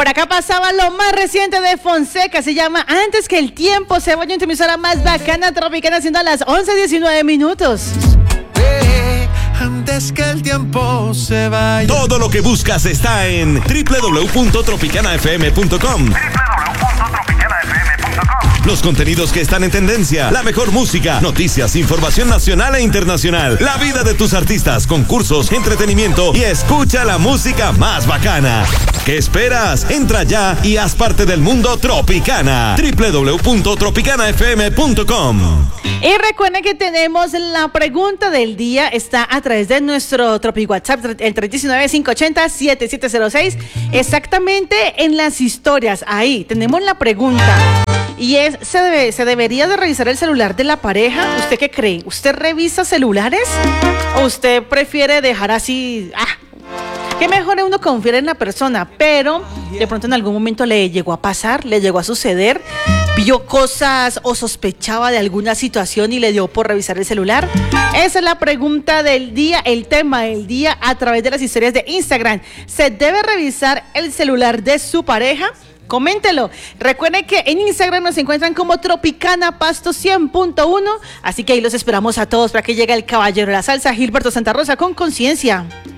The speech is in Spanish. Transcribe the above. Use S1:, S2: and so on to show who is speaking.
S1: Por acá pasaba lo más reciente de Fonseca, se llama Antes que el tiempo se vaya, en tu emisora más bacana, Tropicana, siendo a las 11:19.
S2: Antes que el tiempo se vaya.
S3: Todo lo que buscas está en www.tropicanafm.com. Los contenidos que están en tendencia, la mejor música, noticias, información nacional e internacional, la vida de tus artistas, concursos, entretenimiento y escucha la música más bacana. ¿Qué esperas? Entra ya y haz parte del mundo Tropicana. www.tropicanafm.com.
S1: Y recuerden que tenemos la pregunta del día, está a través de nuestro Tropi WhatsApp, el 319-580-7706, exactamente en las historias, ahí tenemos la pregunta. Y es, ¿se debería de revisar el celular de la pareja? ¿Usted qué cree? ¿Usted revisa celulares? ¿O usted prefiere dejar así? Que mejor uno confiar en la persona, pero de pronto en algún momento le llegó a pasar, le llegó a suceder, vio cosas o sospechaba de alguna situación y le dio por revisar el celular. Esa es la pregunta del día, el tema del día a través de las historias de Instagram. ¿Se debe revisar el celular de su pareja? Coméntelo. Recuerden que en Instagram nos encuentran como Tropicana Pasto 100.1, así que ahí los esperamos a todos para que llegue el caballero de la salsa, Gilberto Santa Rosa, con conciencia.